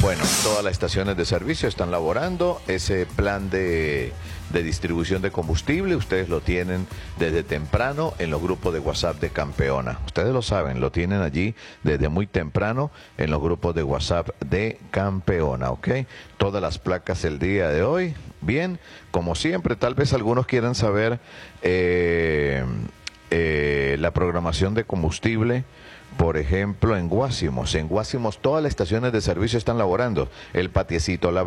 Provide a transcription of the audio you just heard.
Bueno, todas las estaciones de servicio están laborando ese plan de distribución de combustible. Ustedes lo tienen desde temprano en los grupos de WhatsApp de Campeona. Ustedes lo saben, lo tienen allí desde muy temprano en los grupos de WhatsApp de Campeona, ¿ok? Todas las placas el día de hoy. Bien, como siempre, tal vez algunos quieran saber la programación de combustible. Por ejemplo, en Guásimos todas las estaciones de servicio están laborando. El Patiecito, la